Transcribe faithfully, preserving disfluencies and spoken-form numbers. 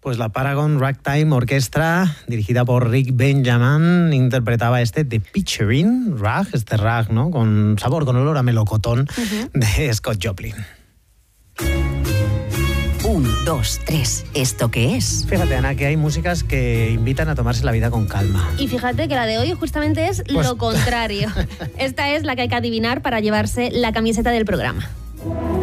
Pues la Paragon Ragtime Orchestra, dirigida por Rick Benjamin, interpretaba este The Picturing Rag, este rag, ¿no? Con sabor, con olor a melocotón, uh-huh, de Scott Joplin. Un, dos, tres. ¿Esto qué es? Fíjate, Ana, que hay músicas que invitan a tomarse la vida con calma. Y fíjate que la de hoy justamente es pues... lo contrario. Esta es la que hay que adivinar para llevarse la camiseta del programa.